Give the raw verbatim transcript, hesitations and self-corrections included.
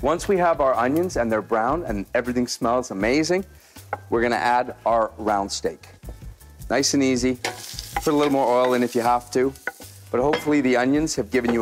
Once we have our onions and they're brown and everything smells amazing, we're gonna add our round steak. Nice and easy. Put a little more oil in if you have to, but hopefully the onions have given you